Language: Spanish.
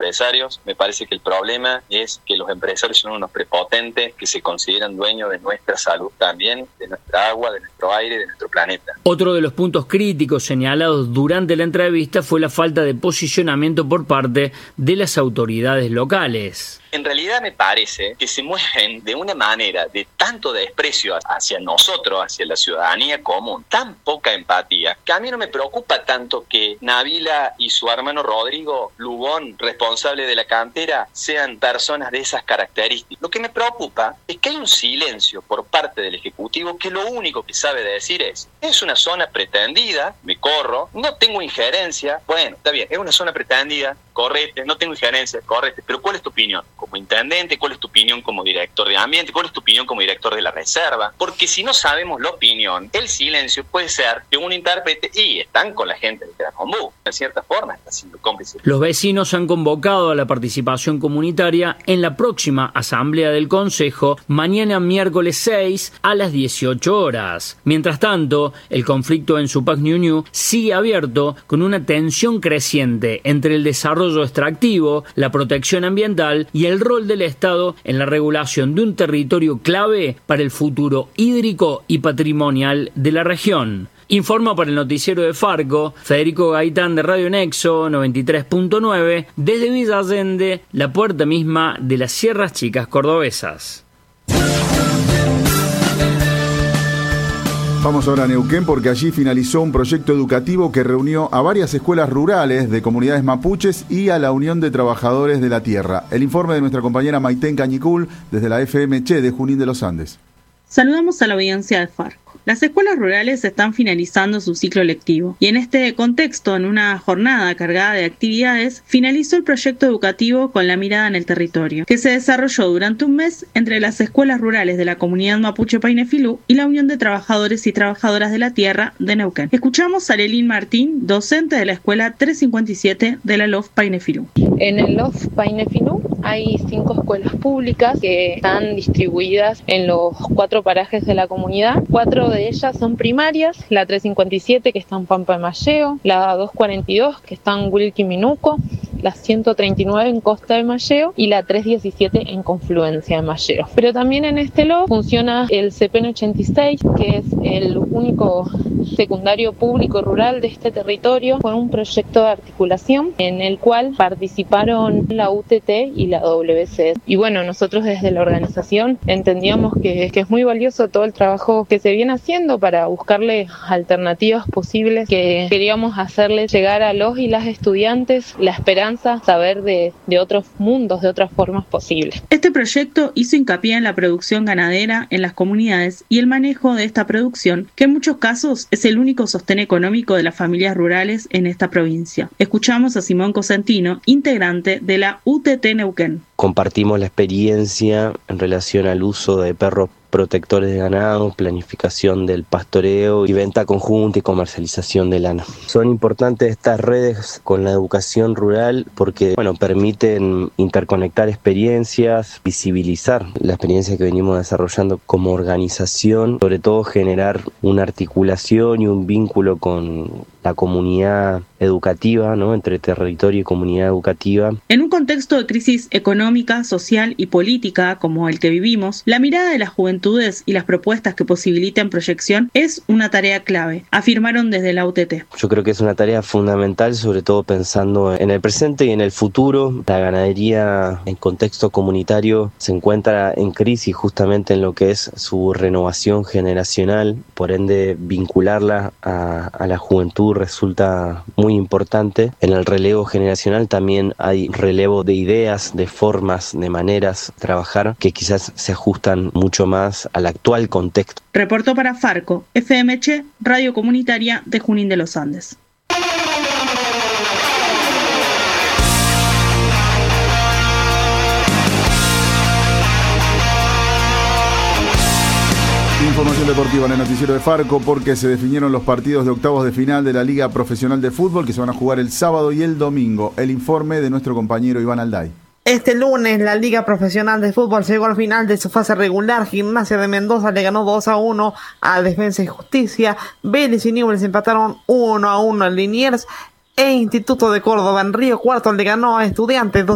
empresarios. Me parece que el problema es que los empresarios son unos prepotentes que se consideran dueños de nuestra salud también, de nuestra agua, de nuestro aire, de nuestro planeta. Otro de los puntos críticos señalados durante la entrevista fue la falta de posicionamiento por parte de las autoridades locales. En realidad me parece que se mueven de una manera de tanto desprecio hacia nosotros, hacia la ciudadanía común, tan poca empatía, que a mí no me preocupa tanto que Nabila y su hermano Rodrigo Lugón, responsable de la cantera, sean personas de esas características. Lo que me preocupa es que hay un silencio por parte del Ejecutivo que lo único que sabe decir es una zona pretendida, me corro, no tengo injerencia, bueno, está bien, es una zona pretendida, correte, no tengo injerencia, correte, pero ¿cuál es tu opinión? Como intendente, ¿cuál es tu opinión como director de ambiente? ¿Cuál es tu opinión como director de la reserva? Porque si no sabemos la opinión, el silencio puede ser que uno interprete y están con la gente de Cracombú. De cierta forma está siendo cómplice. Los vecinos han convocado a la participación comunitaria en la próxima asamblea del Consejo, mañana miércoles 6 a las 18 horas. Mientras tanto, el conflicto en Supac Ñuñu sigue abierto con una tensión creciente entre el desarrollo extractivo, la protección ambiental y el rol del Estado en la regulación de un territorio clave para el futuro hídrico y patrimonial de la región. Informa para el noticiero de Farco, Federico Gaitán de Radio Nexo 93.9, desde Villa Allende, la puerta misma de las Sierras Chicas cordobesas. Vamos ahora a Neuquén porque allí finalizó un proyecto educativo que reunió a varias escuelas rurales de comunidades mapuches y a la Unión de Trabajadores de la Tierra. El informe de nuestra compañera Maitén Cañicul desde la FM Che de Junín de los Andes. Saludamos a la audiencia de Farco. Las escuelas rurales están finalizando su ciclo lectivo y en este contexto, en una jornada cargada de actividades, finalizó el proyecto educativo con la mirada en el territorio, que se desarrolló durante un mes entre las escuelas rurales de la comunidad mapuche Painefilú y la Unión de Trabajadores y Trabajadoras de la Tierra de Neuquén. Escuchamos a Arelín Martín, docente de la escuela 357 de la LOF Painefilú. En el LOF Painefilú hay 5 escuelas públicas que están distribuidas en los 4 parajes de la comunidad. 4 de ellas son primarias, la 357 que está en Pampa de Malleo, la 242 que está en Wilquiminuco, la 139 en Costa de Malleo y la 317 en Confluencia de Malleo. Pero también en este LOF funciona el CPN 86, que es el único secundario público rural de este territorio, con un proyecto de articulación en el cual participaron la UTT y la WC. Y bueno, nosotros desde la organización entendíamos que es muy valioso todo el trabajo que se viene haciendo para buscarle alternativas posibles, que queríamos hacerle llegar a los y las estudiantes la esperanza, saber de otros mundos, de otras formas posibles. Este proyecto hizo hincapié en la producción ganadera en las comunidades y el manejo de esta producción, que en muchos casos es el único sostén económico de las familias rurales en esta provincia. Escuchamos a Simón Cosentino, integrante de la UTT Neuquén. Compartimos la experiencia en relación al uso de perros protectores de ganado, planificación del pastoreo y venta conjunta y comercialización de lana. Son importantes estas redes con la educación rural porque permiten interconectar experiencias, visibilizar la experiencia que venimos desarrollando como organización, sobre todo generar una articulación y un vínculo con la comunidad educativa, ¿no? Entre territorio y comunidad educativa. En un contexto de crisis económica, social y política como el que vivimos, la mirada de las juventudes y las propuestas que posibilitan proyección es una tarea clave, afirmaron desde la UTT. Yo creo que es una tarea fundamental, sobre todo pensando en el presente y en el futuro. La ganadería en contexto comunitario se encuentra en crisis justamente en lo que es su renovación generacional, por ende vincularla a la juventud resulta muy importante. En el relevo generacional también hay relevo de ideas, de formas, de maneras de trabajar que quizás se ajustan mucho más al actual contexto. Reportó para Farco, FM Che, Radio Comunitaria de Junín de los Andes. Información deportiva en el noticiero de Farco porque se definieron los partidos de octavos de final de la Liga Profesional de Fútbol que se van a jugar el sábado y el domingo. El informe de nuestro compañero Iván Alday. Este lunes la Liga Profesional de Fútbol llegó al final de su fase regular. Gimnasia de Mendoza le ganó 2-1 a Defensa y Justicia. Vélez y Newell's empataron 1-1 en Liniers. E Instituto de Córdoba en Río Cuarto le ganó a Estudiantes